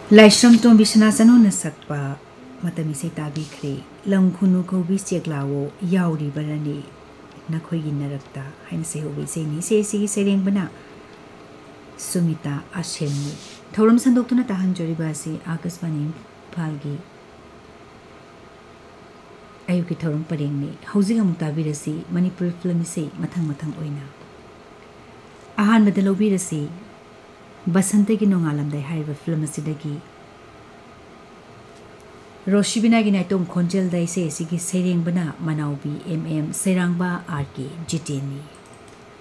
लाइश्रम तोंबी सनासनो न सकपा मतमी से ताबीख्रे लम खुनु कौबी चेकलावो याउरी बरनी नखोई नरक्ता हाइन से होबे से नि से सेरेंग बना सुमिता आशेमु थौरम संदोक्तुना ताहन जोरिबासी आकाशवाणी फालगी अयुकी थौरम परेंगनी हौजिग अमुक ताबीरसी मणिपुर फिल्म से मथंग मथंग ओइना आहान बदलोबीरसी बसंत की नोंगालमदाई हाइबा फिल्म असिदगी रोशिबिनागी नाइतोम खोंजेल दाइसे सिगी सेरेंग बना मनाउबी एम सेरांगबा आर के जितेनी